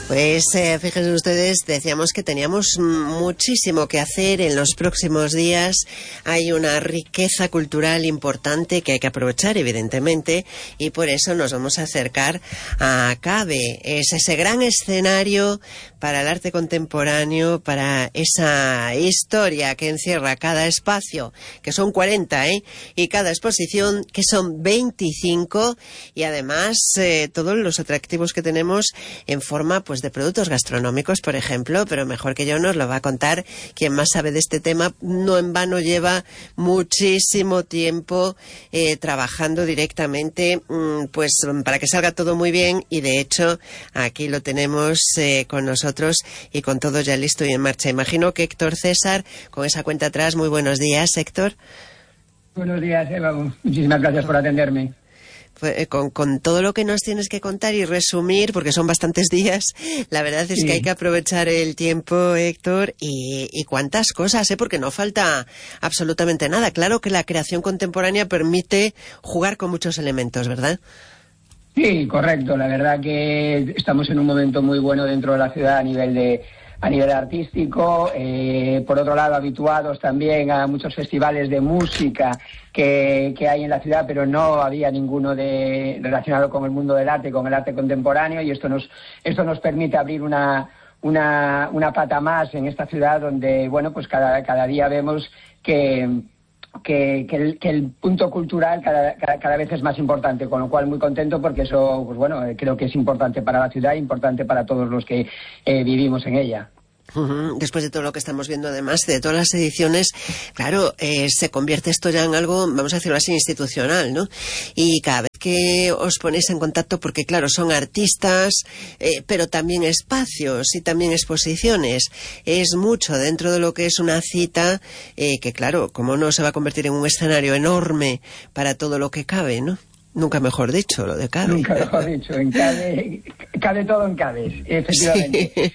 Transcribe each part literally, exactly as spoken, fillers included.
Pues eh, fíjense ustedes, decíamos que teníamos muchísimo que hacer en los próximos días. Hay una riqueza cultural importante que hay que aprovechar, evidentemente, y por eso nos vamos a acercar a CABE. Es ese gran escenario para el arte contemporáneo, para esa historia que encierra cada espacio, que son cuarenta, ¿eh? Y cada exposición, que son veinticinco, y además eh, todos los atractivos que tenemos en forma pues de productos gastronómicos, por ejemplo, pero mejor que yo nos lo va a contar quien más sabe de este tema. No en vano lleva muchísimo tiempo eh, trabajando directamente mmm, pues para que salga todo muy bien, y de hecho aquí lo tenemos eh, con nosotros y con todo ya listo y en marcha. Imagino que Héctor César, con esa cuenta atrás. Muy buenos días, Héctor. Buenos días, Eva. Muchísimas gracias por atenderme. Con, con todo lo que nos tienes que contar y resumir, porque son bastantes días, la verdad es sí. que hay que aprovechar el tiempo, Héctor, y, y cuántas cosas, ¿eh? Porque no falta absolutamente nada. Claro que la creación contemporánea permite jugar con muchos elementos, ¿verdad? Sí, correcto. La verdad que estamos en un momento muy bueno dentro de la ciudad a nivel de a nivel artístico, eh, por otro lado habituados también a muchos festivales de música que, que hay en la ciudad, pero no había ninguno de relacionado con el mundo del arte, con el arte contemporáneo, y esto nos esto nos permite abrir una una una pata más en esta ciudad donde, bueno, pues cada cada día vemos que Que, que, el, que el punto cultural cada, cada, cada vez es más importante, con lo cual muy contento porque eso, pues bueno, eh, creo que es importante para la ciudad, importante para todos los que eh, vivimos en ella. Uh-huh. Después de todo lo que estamos viendo, además de todas las ediciones, claro, eh, se convierte esto ya en algo, vamos a decirlo así, institucional, ¿no? Y cada vez que os ponéis en contacto, porque claro, son artistas, eh, pero también espacios y también exposiciones, es mucho dentro de lo que es una cita, eh, que claro, como no se va a convertir en un escenario enorme para todo lo que cabe, ¿no? Nunca mejor dicho, lo de cabe. Nunca mejor dicho, en cabe, cabe todo en cabe, efectivamente. Sí.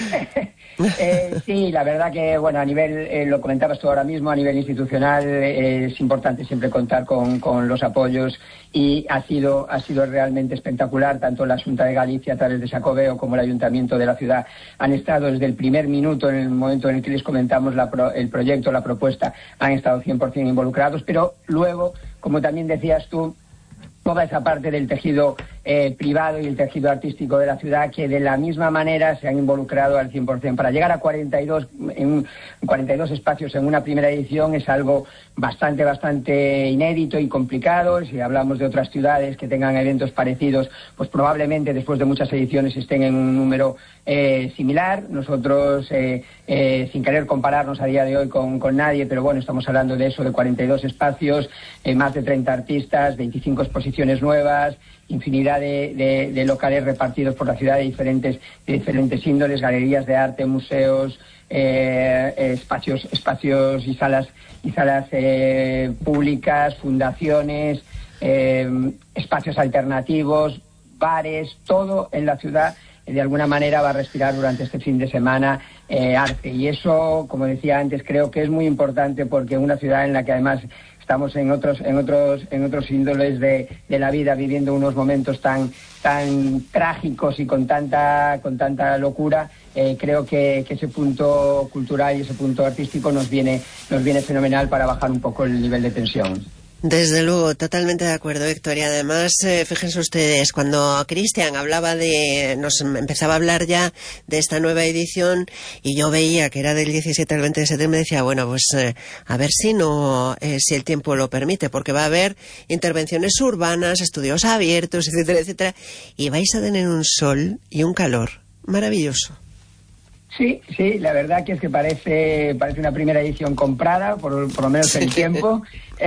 eh, sí, la verdad que, bueno, a nivel, eh, lo comentabas tú ahora mismo, a nivel institucional eh, es importante siempre contar con, con los apoyos, y ha sido ha sido realmente espectacular. Tanto la Xunta de Galicia a través de Xacobeo como el Ayuntamiento de la ciudad han estado desde el primer minuto, en el momento en el que les comentamos la pro, el proyecto, la propuesta, han estado cien por ciento involucrados, pero luego, como también decías tú, toda esa parte del tejido eh, privado y el tejido artístico de la ciudad, que de la misma manera se han involucrado al cien por ciento. Para llegar a cuarenta y dos, en cuarenta y dos espacios en una primera edición es algo bastante, bastante inédito y complicado. Si hablamos de otras ciudades que tengan eventos parecidos, pues probablemente después de muchas ediciones estén en un número eh, similar. Nosotros, eh, eh, sin querer compararnos a día de hoy con, con nadie, pero bueno, estamos hablando de eso, de cuarenta y dos espacios, eh, más de treinta artistas, veinticinco exposiciones nuevas, infinidad de, de, de locales repartidos por la ciudad de diferentes, de diferentes índoles, galerías de arte, museos, eh, espacios, espacios y salas y salas eh, públicas, fundaciones, eh, espacios alternativos, bares, todo en la ciudad de alguna manera va a respirar durante este fin de semana eh, arte. Y eso, como decía antes, creo que es muy importante, porque una ciudad en la que además estamos en otros en otros en otros índoles de, de la vida, viviendo unos momentos tan tan trágicos y con tanta con tanta locura, eh, creo que, que ese punto cultural y ese punto artístico nos viene nos viene fenomenal para bajar un poco el nivel de tensión. Desde luego, totalmente de acuerdo, Héctor. Y además, eh, fíjense ustedes, cuando Cristian hablaba de, nos empezaba a hablar ya de esta nueva edición, y yo veía que era del diecisiete al veinte de septiembre, decía, bueno, pues eh, a ver si no, eh, si el tiempo lo permite, porque va a haber intervenciones urbanas, estudios abiertos, etcétera, etcétera, y vais a tener un sol y un calor maravilloso. Sí, sí, la verdad que es que parece parece una primera edición comprada, por, por lo menos el tiempo.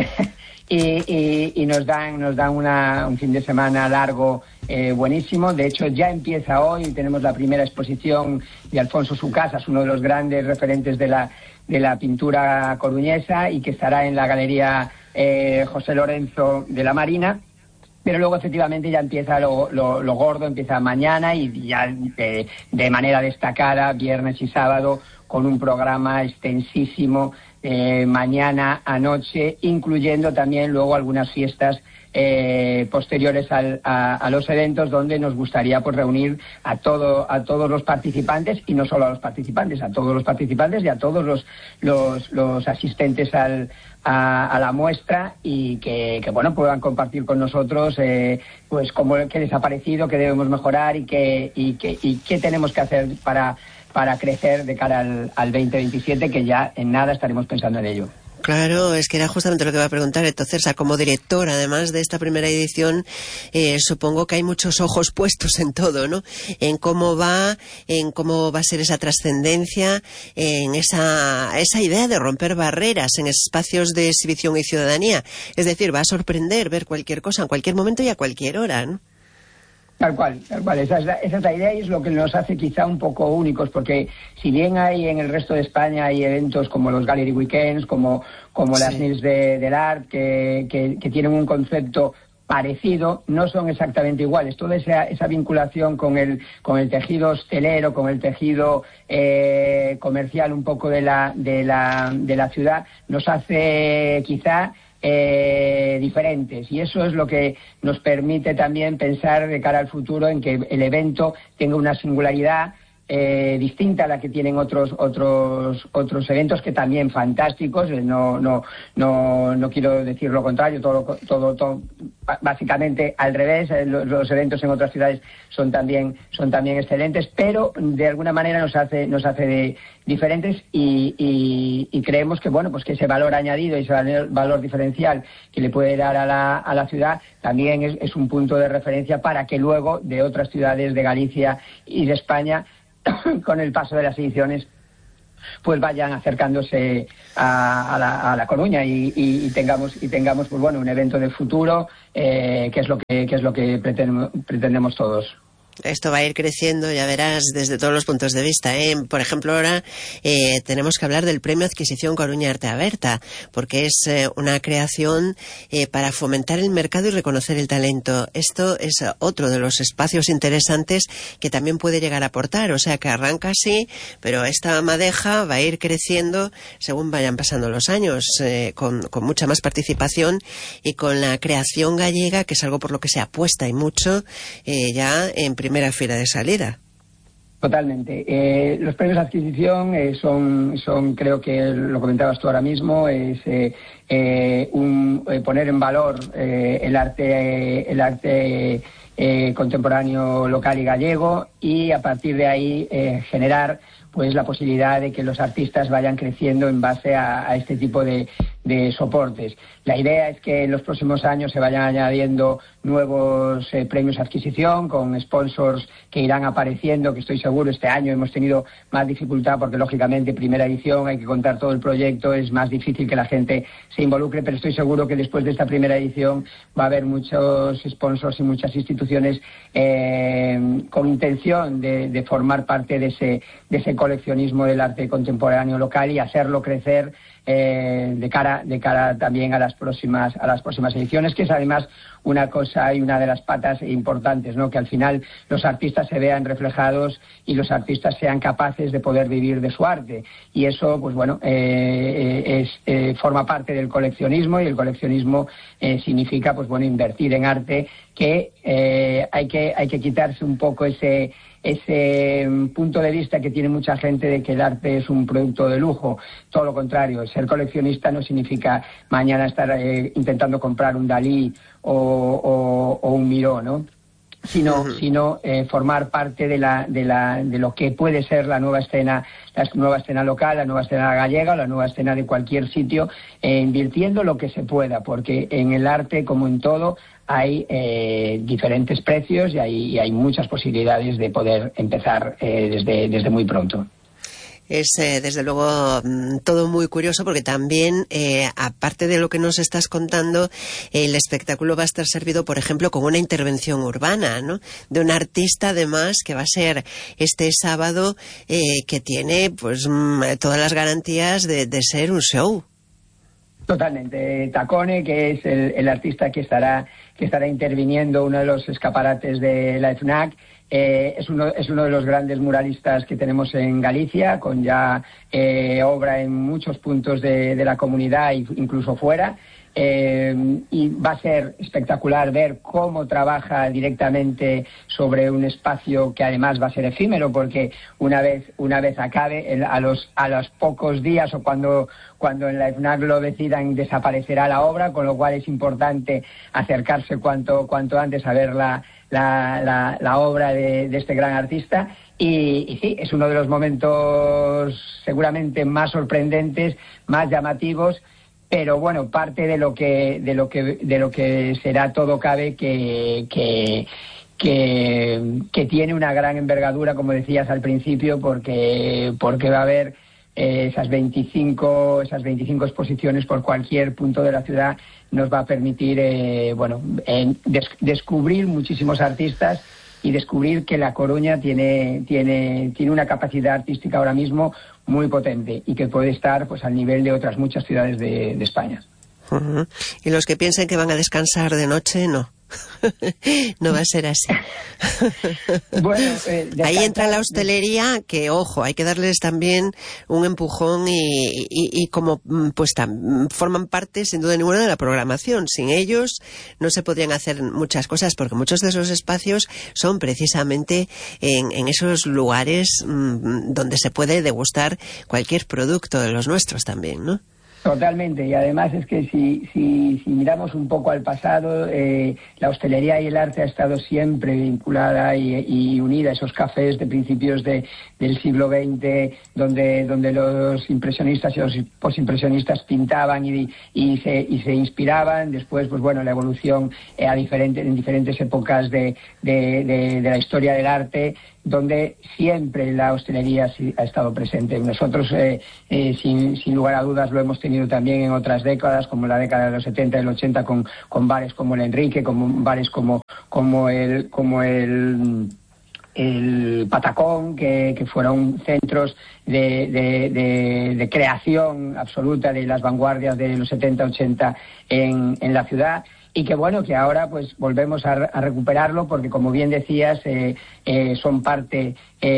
Y, y, y nos dan nos dan una, un fin de semana largo eh, buenísimo. De hecho, ya empieza hoy, tenemos la primera exposición de Alfonso Sucasas, uno de los grandes referentes de la de la pintura coruñesa, y que estará en la Galería eh, José Lorenzo de la Marina. Pero luego efectivamente ya empieza lo, lo, lo gordo, empieza mañana, y ya de, de manera destacada viernes y sábado, con un programa extensísimo, eh, mañana a noche, incluyendo también luego algunas fiestas eh, posteriores al, a, a los eventos, donde nos gustaría pues reunir a todo a todos los participantes, y no solo a los participantes, a todos los participantes y a todos los los, los asistentes al A, a la muestra, y que, que bueno puedan compartir con nosotros eh, pues cómo, qué les ha parecido, qué debemos mejorar y qué y qué y qué tenemos que hacer para para crecer de cara al, al veinte veintisiete, que ya en nada estaremos pensando en ello. Claro, es que era justamente lo que iba a preguntar. Entonces, como director, además de esta primera edición, eh, supongo que hay muchos ojos puestos en todo, ¿no? En cómo va, en cómo va a ser esa trascendencia, en esa, esa idea de romper barreras en espacios de exhibición y ciudadanía. Es decir, va a sorprender ver cualquier cosa en cualquier momento y a cualquier hora, ¿no? Tal cual, tal cual. Esa es, la, esa es la idea, y es lo que nos hace quizá un poco únicos, porque si bien hay en el resto de España hay eventos como los Gallery Weekends, como, como sí. las Nils de, del Art, que, que, que tienen un concepto parecido, no son exactamente iguales. Toda esa, esa vinculación con el, con el tejido hostelero, con el tejido eh, comercial un poco de la, de la, de la ciudad, nos hace quizá Eh, diferentes, y eso es lo que nos permite también pensar de cara al futuro en que el evento tenga una singularidad eh, distinta a la que tienen otros otros otros eventos, que también fantásticos. No no no no quiero decir lo contrario, todo todo todo básicamente al revés. Los, los eventos en otras ciudades son también son también excelentes, pero de alguna manera nos hace nos hace de diferentes, y, y, y creemos que bueno pues que ese valor añadido y ese valor, valor diferencial que le puede dar a la a la ciudad también es, es un punto de referencia para que luego de otras ciudades de Galicia y de España, con el paso de las ediciones, pues vayan acercándose a, a, la, a la Coruña, y, y, y tengamos y tengamos pues bueno un evento de futuro, eh, que es lo que, que es lo que pretendemos, pretendemos todos. Esto va a ir creciendo, ya verás, desde todos los puntos de vista, ¿eh? Por ejemplo, ahora eh, tenemos que hablar del Premio Adquisición Coruña Arte Aberta, porque es eh, una creación eh, para fomentar el mercado y reconocer el talento. Esto es otro de los espacios interesantes que también puede llegar a aportar. O sea, que arranca así, pero esta madeja va a ir creciendo según vayan pasando los años, eh, con, con mucha más participación y con la creación gallega, que es algo por lo que se apuesta y mucho, eh, ya en primera fila de salida. Totalmente. Eh, los premios de adquisición eh, son, son, creo que lo comentabas tú ahora mismo, es eh, eh, un, eh, poner en valor eh, el arte, eh, el arte eh, contemporáneo local y gallego, y a partir de ahí eh, generar pues la posibilidad de que los artistas vayan creciendo en base a, a este tipo de, de soportes. La idea es que en los próximos años se vayan añadiendo nuevos eh, premios de adquisición con sponsors que irán apareciendo, que estoy seguro este año hemos tenido más dificultad porque lógicamente primera edición, hay que contar todo el proyecto, es más difícil que la gente se involucre, pero estoy seguro que después de esta primera edición va a haber muchos sponsors y muchas instituciones eh, con intención de, de formar parte de ese, de ese coleccionismo del arte contemporáneo local y hacerlo crecer eh, de cara de cara también a las próximas a las próximas ediciones, que es además una cosa y una de las patas importantes, ¿no? Que al final los artistas se vean reflejados y los artistas sean capaces de poder vivir de su arte, y eso pues bueno eh, es eh, forma parte del coleccionismo, y el coleccionismo eh, significa pues bueno invertir en arte, que eh, hay que hay que quitarse un poco ese ese punto de vista que tiene mucha gente de que el arte es un producto de lujo. Todo lo contrario, ser coleccionista no significa mañana estar eh, intentando comprar un Dalí o, o, o un Miró, ¿no? Sino, uh-huh. sino eh, formar parte de la, de la, de lo que puede ser la nueva escena, la nueva escena local, la nueva escena gallega, la nueva escena de cualquier sitio, eh, invirtiendo lo que se pueda, porque en el arte, como en todo, hay eh, diferentes precios y hay, y hay muchas posibilidades de poder empezar eh, desde, desde muy pronto. Es, eh, desde luego, todo muy curioso, porque también, eh, aparte de lo que nos estás contando, el espectáculo va a estar servido, por ejemplo, con una intervención urbana, ¿no? De un artista, además, que va a ser este sábado, eh, que tiene, pues, todas las garantías de, de ser un show. Totalmente. Tacone, que es el, el artista que estará que estará interviniendo uno de los escaparates de la FNAC. Eh, es, uno, es uno de los grandes muralistas que tenemos en Galicia, con ya eh, obra en muchos puntos de, de la comunidad e incluso fuera. Eh, y va a ser espectacular ver cómo trabaja directamente sobre un espacio que además va a ser efímero, porque una vez una vez acabe, el, a los a los pocos días o cuando cuando en la FNAC lo decidan, desaparecerá la obra, con lo cual es importante acercarse cuanto cuanto antes a ver la la, la, la obra de, de este gran artista. Y, y sí, es uno de los momentos seguramente más sorprendentes, más llamativos, pero bueno, parte de lo que de lo que de lo que será Todo Cabe, que que que, que tiene una gran envergadura, como decías al principio, porque porque va a haber eh, esas veinticinco esas veinticinco exposiciones por cualquier punto de la ciudad. Nos va a permitir eh, bueno eh, des, descubrir muchísimos artistas y descubrir que La Coruña tiene tiene tiene una capacidad artística ahora mismo muy potente y que puede estar pues al nivel de otras muchas ciudades de, de España. Uh-huh. Y los que piensen que van a descansar de noche, no. No va a ser así. Bueno, eh, ahí entra la hostelería, que ojo, hay que darles también un empujón y, y, y como pues tam, forman parte sin duda ninguna de la programación. Sin ellos no se podrían hacer muchas cosas, porque muchos de esos espacios son precisamente en, en esos lugares mmm, donde se puede degustar cualquier producto de los nuestros también, ¿no? Totalmente, y además es que si, si, si miramos un poco al pasado, eh, la hostelería y el arte ha estado siempre vinculada y, y unida a esos cafés de principios de, del siglo veinte, donde, donde los impresionistas y los posimpresionistas pintaban y, y, se, y se inspiraban. Después, pues bueno, la evolución eh, a diferente, en diferentes épocas de, de, de, de la historia del arte, donde siempre la hostelería ha estado presente. Nosotros, eh, eh, sin, sin lugar a dudas, lo hemos tenido también en otras décadas, como la década de los setenta y el ochenta, con, con bares como el Enrique, como bares como, como el... Como el el Patacón, que, que fueron centros de, de, de, de creación absoluta de las vanguardias de los setenta ochenta en, en la ciudad. Y que bueno, que ahora pues volvemos a, a recuperarlo, porque como bien decías, eh, eh, son parte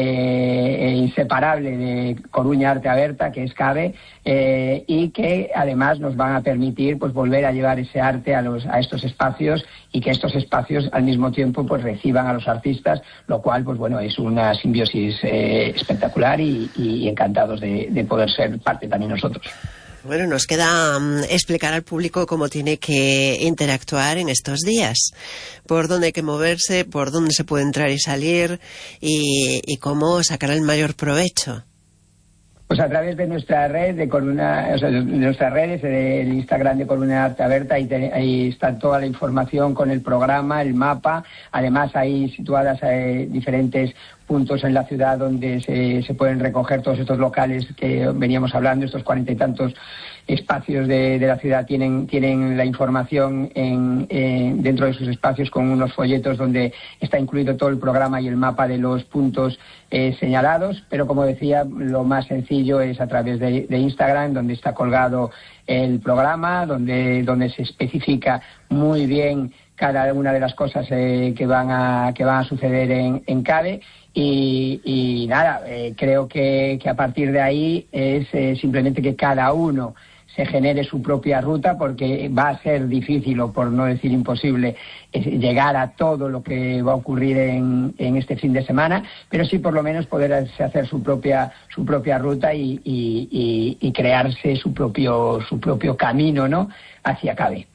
eh, inseparable de Coruña Arte Aberta, que es CABE, eh, y que además nos van a permitir pues volver a llevar ese arte a los a estos espacios, y que estos espacios al mismo tiempo pues reciban a los artistas, lo cual pues bueno es una simbiosis eh, espectacular y, y encantados de, de poder ser parte también nosotros. Bueno, nos queda um, explicar al público cómo tiene que interactuar en estos días, por dónde hay que moverse, por dónde se puede entrar y salir, y, y cómo sacar el mayor provecho. Pues a través de nuestra red de Coruña, o sea, de nuestras redes, del Instagram de Coruña Arte Aberta, ahí, te, ahí está toda la información con el programa, el mapa. Además, hay situadas eh, diferentes puntos en la ciudad donde se, se pueden recoger todos estos locales que veníamos hablando, estos cuarenta y tantos espacios de, de la ciudad tienen tienen la información en, en, dentro de sus espacios, con unos folletos donde está incluido todo el programa y el mapa de los puntos eh, señalados. Pero como decía, lo más sencillo es a través de, de Instagram, donde está colgado el programa, donde donde se especifica muy bien cada una de las cosas eh, que van a que van a suceder en, en CABE. Y, y nada, eh, creo que, que a partir de ahí es eh, simplemente que cada uno se genere su propia ruta, porque va a ser difícil, o por no decir imposible, eh, llegar a todo lo que va a ocurrir en, en este fin de semana, pero sí por lo menos poder hacer su propia su propia ruta y, y, y, y crearse su propio su propio camino, ¿no?, hacia CABE.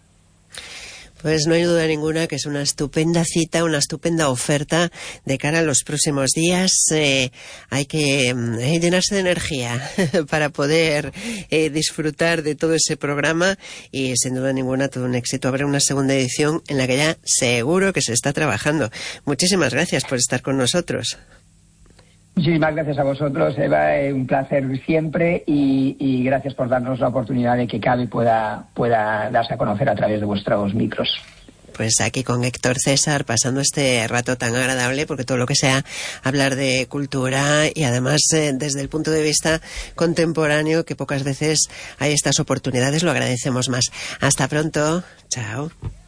Pues no hay duda ninguna que es una estupenda cita, una estupenda oferta de cara a los próximos días. Eh, hay que eh, llenarse de energía para poder eh, disfrutar de todo ese programa, y sin duda ninguna todo un éxito. Habrá una segunda edición en la que ya seguro que se está trabajando. Muchísimas gracias por estar con nosotros. Muchísimas gracias a vosotros, Eva, eh, un placer siempre, y, y gracias por darnos la oportunidad de que CABE pueda, pueda darse a conocer a través de vuestros micros. Pues aquí con Héctor César, pasando este rato tan agradable, porque todo lo que sea hablar de cultura, y además eh, desde el punto de vista contemporáneo, que pocas veces hay estas oportunidades, lo agradecemos más. Hasta pronto, chao.